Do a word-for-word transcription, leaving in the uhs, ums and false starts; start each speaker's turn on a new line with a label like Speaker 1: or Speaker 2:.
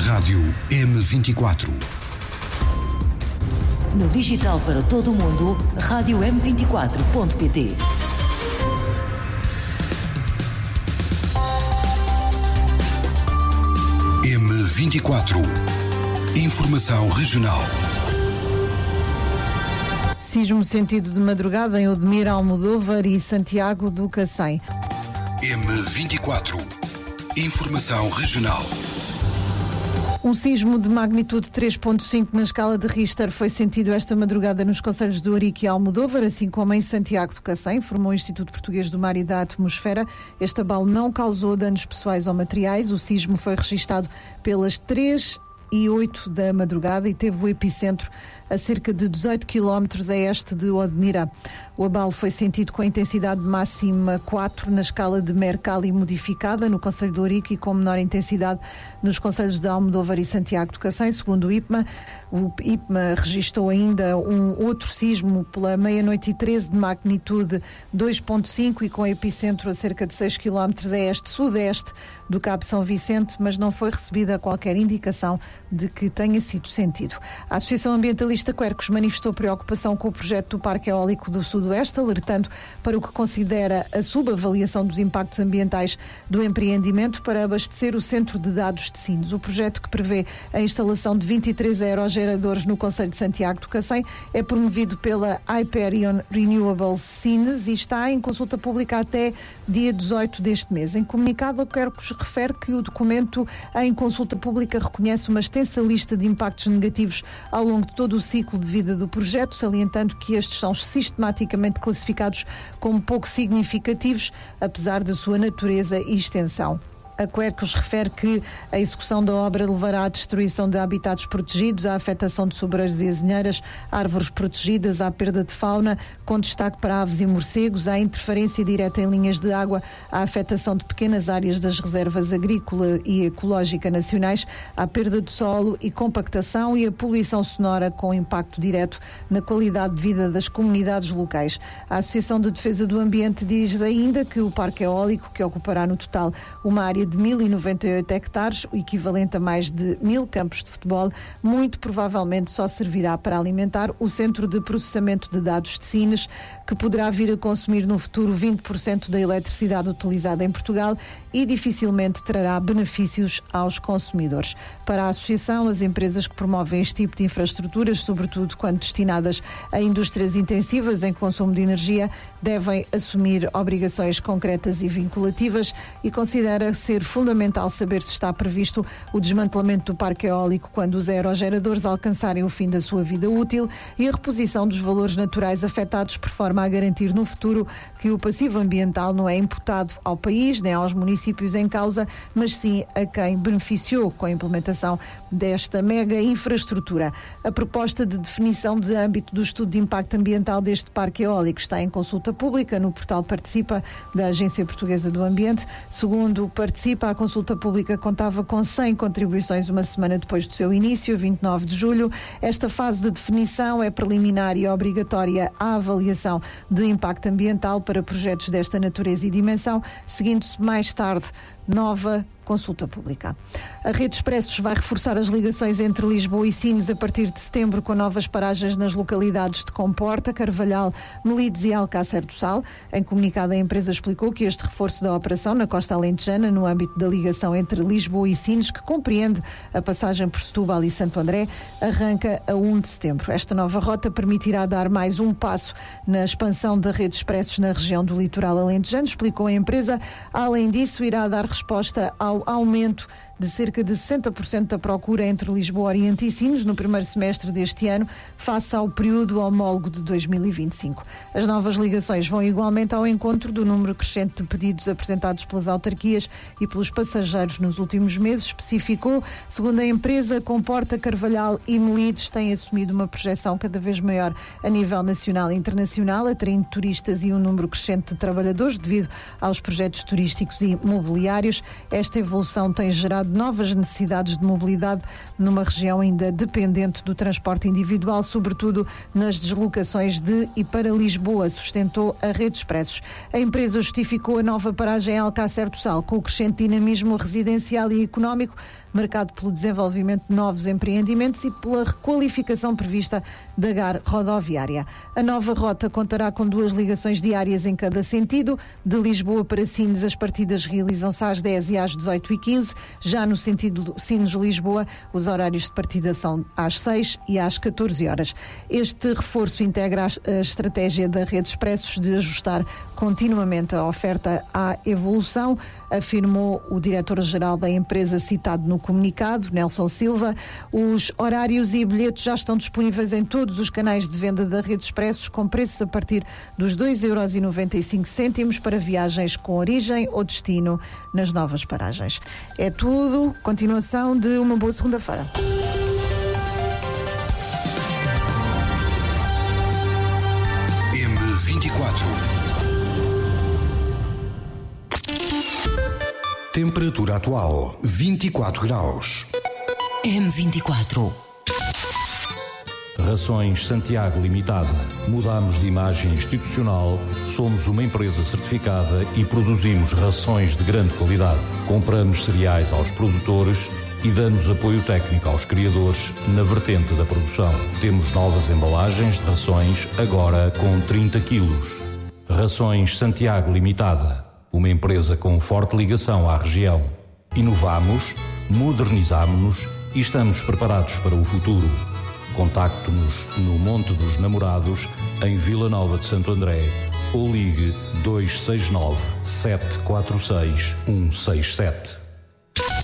Speaker 1: Rádio M vinte e quatro.
Speaker 2: No digital para todo o mundo, rádio m vinte e quatro ponto pt.
Speaker 1: M vinte e quatro. Informação regional.
Speaker 3: Sismo sentido de madrugada em Odmir, Almodóvar e Santiago do Cacém.
Speaker 1: M vinte e quatro. Informação regional.
Speaker 3: Um sismo de magnitude três ponto cinco na escala de Richter foi sentido esta madrugada nos concelhos de Ourique e Almodóvar, assim como em Santiago do Cacém, informou o Instituto Português do Mar e da Atmosfera. Este abalo não causou danos pessoais ou materiais. O sismo foi registado pelas três e oito da madrugada e teve o epicentro a cerca de dezoito quilómetros a este de Odmira. O abalo foi sentido com a intensidade máxima quatro na escala de Mercalli modificada no concelho de Ourique e com menor intensidade nos concelhos de Almodóvar e Santiago do Cacém, segundo o I P M A. O I P M A registrou ainda um outro sismo pela meia-noite e treze de magnitude dois ponto cinco e com epicentro a cerca de seis quilómetros a este-sudeste do Cabo São Vicente, mas não foi recebida qualquer indicação de que tenha sido sentido. A Associação Ambientalista Quercos manifestou preocupação com o projeto do Parque Eólico do Sudoeste, alertando para o que considera a subavaliação dos impactos ambientais do empreendimento para abastecer o centro de dados de Sines. O projeto, que prevê a instalação de vinte e três aerogeradores no concelho de Santiago do Cacém, é promovido pela Hyperion Renewables Sines e está em consulta pública até dia dezoito deste mês. Em comunicado, a Quercos refere que o documento em consulta pública reconhece uma extensa lista de impactos negativos ao longo de todo o ciclo de vida do projeto, salientando que estes são sistematicamente classificados como pouco significativos, apesar da sua natureza e extensão. A Quercos refere que a execução da obra levará à destruição de habitats protegidos, à afetação de sobreiros e azinheiras, árvores protegidas, à perda de fauna, com destaque para aves e morcegos, à interferência direta em linhas de água, à afetação de pequenas áreas das reservas agrícola e ecológica nacionais, à perda de solo e compactação e à poluição sonora com impacto direto na qualidade de vida das comunidades locais. A Associação de Defesa do Ambiente diz ainda que o parque eólico, que ocupará no total uma área de mil e noventa e oito hectares, o equivalente a mais de mil campos de futebol, muito provavelmente só servirá para alimentar o Centro de Processamento de Dados de Sines, que poderá vir a consumir no futuro vinte por cento da eletricidade utilizada em Portugal e dificilmente trará benefícios aos consumidores. Para a Associação, as empresas que promovem este tipo de infraestruturas, sobretudo quando destinadas a indústrias intensivas em consumo de energia, devem assumir obrigações concretas e vinculativas e considera ser fundamental saber se está previsto o desmantelamento do parque eólico quando os aerogeradores alcançarem o fim da sua vida útil e a reposição dos valores naturais afetados, por forma a garantir no futuro que o passivo ambiental não é imputado ao país nem aos municípios em causa, mas sim a quem beneficiou com a implementação desta mega infraestrutura. A proposta de definição de âmbito do estudo de impacto ambiental deste parque eólico está em consulta pública no portal Participa da Agência Portuguesa do Ambiente. Segundo o Participa, a consulta pública contava com cem contribuições uma semana depois do seu início, vinte e nove de julho. Esta fase de definição é preliminar e obrigatória à avaliação de impacto ambiental para projetos desta natureza e dimensão, seguindo-se mais tarde nova consulta pública. A Rede Expressos vai reforçar as ligações entre Lisboa e Sines a partir de setembro, com novas paragens nas localidades de Comporta, Carvalhal, Melides e Alcácer do Sal. Em comunicado, a empresa explicou que este reforço da operação na costa alentejana, no âmbito da ligação entre Lisboa e Sines, que compreende a passagem por Setúbal e Santo André, arranca a um de setembro. Esta nova rota permitirá dar mais um passo na expansão da Rede Expressos na região do litoral alentejano, explicou a empresa. Além disso, irá dar resposta ao aumento de cerca de sessenta por cento da procura entre Lisboa Oriente e Sines no primeiro semestre deste ano, face ao período homólogo de dois mil e vinte e cinco. As novas ligações vão igualmente ao encontro do número crescente de pedidos apresentados pelas autarquias e pelos passageiros nos últimos meses, especificou. Segundo a empresa, Comporta, Carvalhal e Melides têm assumido uma projeção cada vez maior a nível nacional e internacional, atraindo turistas e um número crescente de trabalhadores devido aos projetos turísticos e mobiliários. Esta evolução tem gerado de novas necessidades de mobilidade numa região ainda dependente do transporte individual, sobretudo nas deslocações de e para Lisboa, sustentou a Rede Expressos. A empresa justificou a nova paragem em Alcácer do Sal com o crescente dinamismo residencial e económico, marcado pelo desenvolvimento de novos empreendimentos e pela requalificação prevista da G A R rodoviária. A nova rota contará com duas ligações diárias em cada sentido. De Lisboa para Sines, as partidas realizam-se às dez e às dezoito e quinze. Já no sentido Sines-Lisboa, os horários de partida são às seis e às catorze horas. Este reforço integra a estratégia da Rede Expressos de ajustar continuamente a oferta à evolução, afirmou o diretor-geral da empresa citado no comunicado, Nelson Silva. Os horários e bilhetes já estão disponíveis em todos os canais de venda da Rede Expressos, com preços a partir dos dois euros e noventa e cinco cêntimos para viagens com origem ou destino nas novas paragens. É tudo. Continuação de uma boa segunda-feira.
Speaker 1: M vinte e quatro. Temperatura atual vinte e quatro graus.
Speaker 2: M vinte e quatro.
Speaker 4: Rações Santiago Limitada. Mudamos de imagem institucional, somos uma empresa certificada e produzimos rações de grande qualidade. Compramos cereais aos produtores e damos apoio técnico aos criadores na vertente da produção. Temos novas embalagens de rações, agora com trinta quilos. Rações Santiago Limitada. Uma empresa com forte ligação à região. Inovamos, modernizamos-nos e estamos preparados para o futuro. Contacte-nos no Monte dos Namorados, em Vila Nova de Santo André, ou ligue dois seis nove, sete quatro seis, um seis sete.